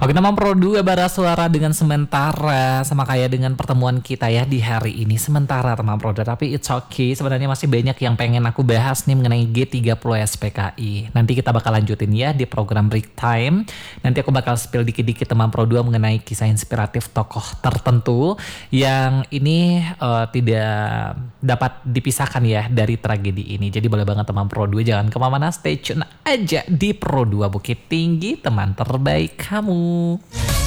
Oke, teman Pro 2 bara suara dengan sementara sama kayak dengan pertemuan kita ya di hari ini sementara teman Pro 2, tapi it's okay. Sebenarnya masih banyak yang pengen aku bahas nih mengenai G30 SPKI. Nanti kita bakal lanjutin ya di program Break Time. Nanti aku bakal spill dikit-dikit teman Pro 2 mengenai kisah inspiratif tokoh tertentu yang ini tidak dapat dipisahkan ya dari tragedi ini. Jadi boleh banget teman Pro 2 jangan kemana-mana, stay tune aja di Pro 2 Bukit Tinggi, teman terbaik kamu.